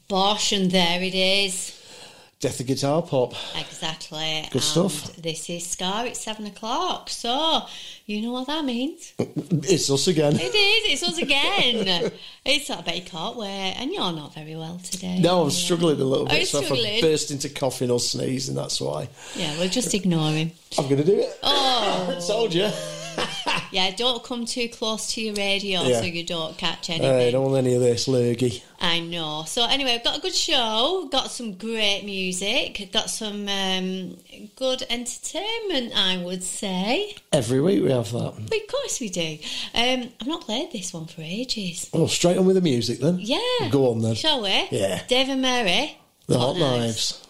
Bosh, and there it is. Death of Guitar Pop. Exactly. Good stuff. This is Scar at 7 o'clock. So, you know what that means. It's us again. It is. It's us again. It's that bit can't wait. And you're not very well today. No, I'm struggling a little bit. Are you So if struggling? I burst into coughing or sneezing, that's why. Yeah, well, just ignore him. I'm going to do it. Oh. I told you. Yeah, don't come too close to your radio Yeah. so you don't catch anything. I don't want any of this lurgy. I know. So anyway, we've got a good show, got some great music, got some good entertainment, I would say. Every week we have that. But of course we do. I've not played this one for ages. Oh, straight on with the music then. Yeah. Go on then. Shall we? Yeah. Dave and Mary. The Hot Knives.